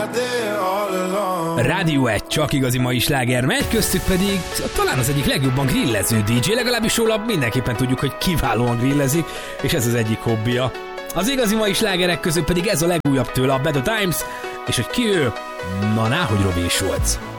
Rádió 1, csak igazi mai sláger megy, köztük pedig talán az egyik legjobban grillező DJ, legalábbis róla mindenképpen tudjuk, hogy kiválóan grillezik, és ez az egyik hobbija. Az igazi mai slágerek közül pedig ez a legújabb tőle, a Better Times, és hogy ki ő? Na, náhogy Robbie Schulz.